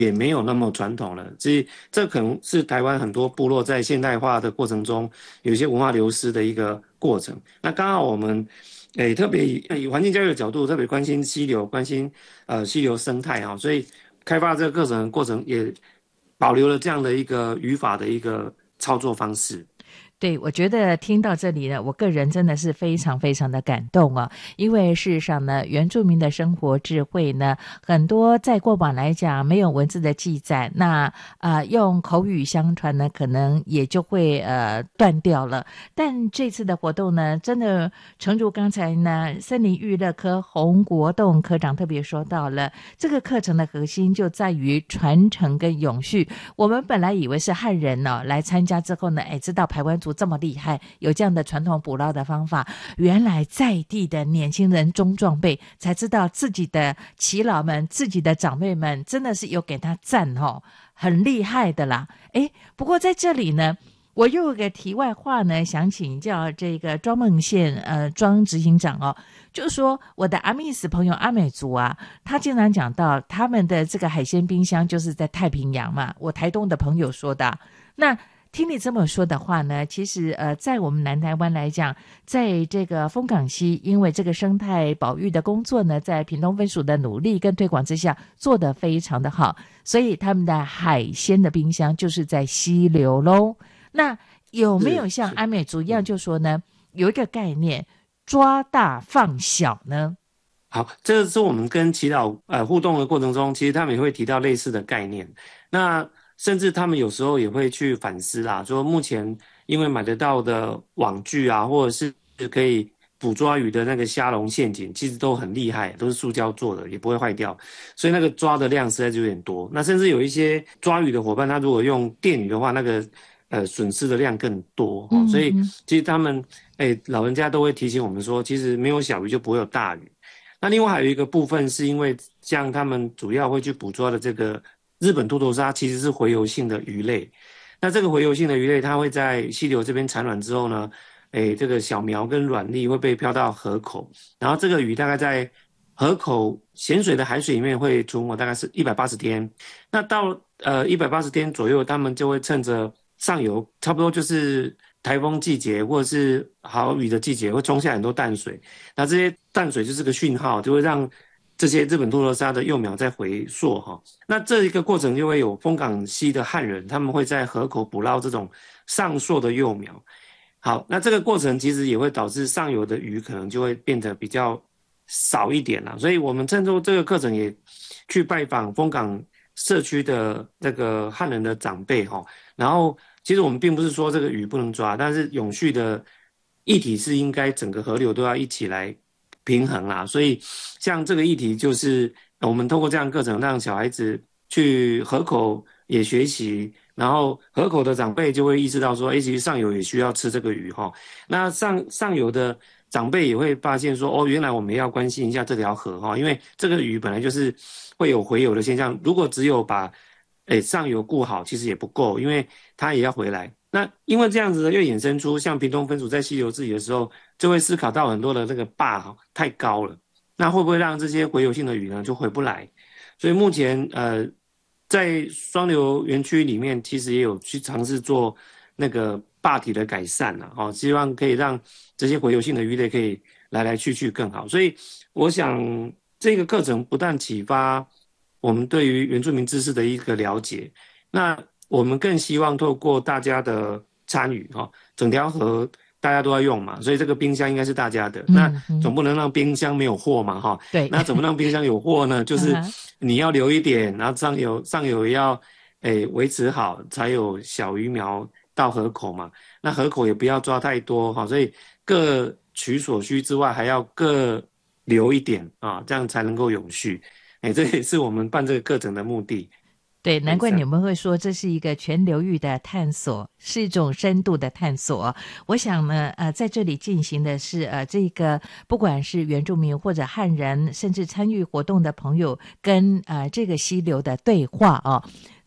也没有那么传统了，这可能是台湾很多部落在现代化的过程中有一些文化流失的一个过程。那刚好我们特别以环境教育的角度，特别关心溪流，关心溪流生态啊，所以开发这个课程的过程也保留了这样的一个语法的一个操作方式。 对，我觉得听到这里呢，我个人真的是非常非常的感动啊！因为事实上呢，原住民的生活智慧呢，很多在过往来讲没有文字的记载，那用口语相传呢，可能也就会断掉了。但这次的活动呢，真的诚如刚才呢，森林娱乐科洪国栋科长特别说到了，这个课程的核心就在于传承跟永续。我们本来以为是汉人呢，来参加之后呢，知道排湾族这么厉害，有这样的传统捕捞的方法，原来在地的年轻人中壮辈才知道自己的耆老们、自己的长辈们真的是有给他赞哦，很厉害的啦。不过在这里呢，我又有个题外话呢，想请教这个庄梦县庄执行长哦，就是说我的阿密斯朋友阿美族啊，他经常讲到他们的这个海鲜冰箱就是在太平洋嘛，我台东的朋友说的。那听你这么说的话呢，其实在我们南台湾来讲，在这个丰港溪，因为这个生态保育的工作呢，在屏东分署的努力跟推广之下，做得非常的好，所以他们的海鲜的冰箱就是在溪流咯。那有没有像阿美族一样，就说呢，有一个概念，抓大放小呢？ 好，这是我们跟祈祷互动的过程中，其实他们也会提到类似的概念。那甚至他们有时候也会去反思啦，说目前因为买得到的网具啊，或者是可以捕抓鱼的那个虾笼陷阱，其实都很厉害，都是塑胶做的，也不会坏掉，所以那个抓的量实在就有点多。那甚至有一些抓鱼的伙伴，他如果用电鱼的话，那个损失的量更多哦。所以其实他们老人家都会提醒我们说，其实没有小鱼就不会有大鱼。那另外还有一个部分是因为像他们主要会去捕捉的这个日本秃头鲨其实是洄游性的鱼类，那这个洄游性的鱼类它会在溪流这边产卵之后呢，这个小苗跟卵粒会被漂到河口，然后这个鱼大概在河口咸水的海水里面会存活大概是180天，那到180天左右，他们就会趁着上游差不多就是台风季节或者是好雨的季节会冲下很多淡水，那这些淡水就是个讯号，就会让这些日本秃头鲨的幼苗在回溯哈。那这一个过程就会有丰港溪的汉人，他们会在河口捕捞这种上溯的幼苗。好，那这个过程其实也会导致上游的鱼可能就会变得比较少一点啦。所以我们趁着这个课程也去拜访丰港社区的这个汉人的长辈哈。然后其实我们并不是说这个鱼不能抓，但是永续的议题是应该整个河流都要一起来平衡啦。所以像这个议题就是我们透过这样的课程让小孩子去河口也学习，然后河口的长辈就会意识到说，其实上游也需要吃这个鱼哈。那上游的长辈也会发现说，原来我们要关心一下这条河哈，因为这个鱼本来就是会有洄游的现象，如果只有把上游顾好，其实也不够，因为它也要回来。那因为这样子呢，又衍生出像屏东分署在溪流治理的时候，就会思考到很多的这个坝太高了，那会不会让这些洄游性的鱼呢就回不来？所以目前在双流园区里面，其实也有去尝试做那个坝体的改善希望可以让这些洄游性的鱼类可以来来去去更好。所以我想这个课程不但启发我们对于原住民知识的一个了解，那我们更希望透过大家的参与整条河大家都要用嘛，所以这个冰箱应该是大家的，那总不能让冰箱没有货嘛对， 那怎么让冰箱有货呢？就是你要留一点，然后上游也要维持好，才有小鱼苗到河口嘛。那河口也不要抓太多所以各取所需之外，还要各留一点这样才能够永续。这也是我们办这个课程的目的。 对，难怪你们会说这是一个全流域的探索，是一种深度的探索。我想呢，在这里进行的是这个不管是原住民或者汉人，甚至参与活动的朋友跟这个溪流的对话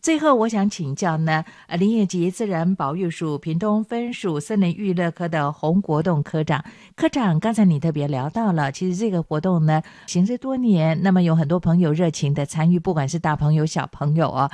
最后我想请教呢，林业及自然保育署屏东分署森林娱乐科的洪国栋科长。科长，刚才你特别聊到了，其实这个活动呢行之多年，那么有很多朋友热情的参与，不管是大朋友小朋友